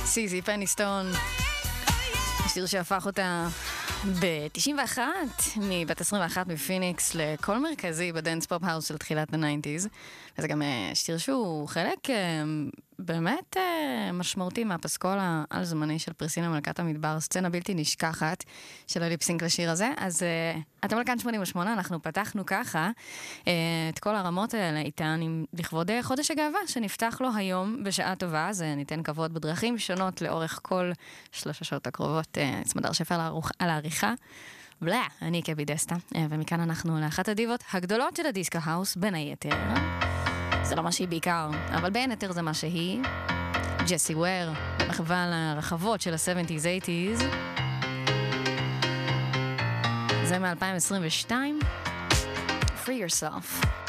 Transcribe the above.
סיזי פניסטון, שיר שהפך אותה ב-91 מבת 21 מפיניקס לכל מרכזי בדנס פופ האוס של תחילת ה-90s, וזה גם שיר שהוא חלק באמת משמעותי מהפסקול העל זמני של פריסינה מלכת המדבר, סצנה בלתי נשכחת של הליפסינק לשיר הזה. אז אתם על כאן 88, אנחנו פתחנו ככה את כל הרמות האלה איתן לכבוד חודש הגאווה שנפתח לו היום בשעה טובה, אז ניתן כבוד בדרכים שונות לאורך כל 3 שעות הקרובות. צמדר שפר על העריכה, בלה, אני קבי דסטה, ומכאן אנחנו לאחת הדיבות הגדולות של הדיסקו האוס, בין היתר. זה לא מה שהיא בעיקר, אבל בין היתר זה מה שהיא. ג'סי וויר, מחווה לרחבות של ה-70s, 80s. זה מ-2022. Free yourself.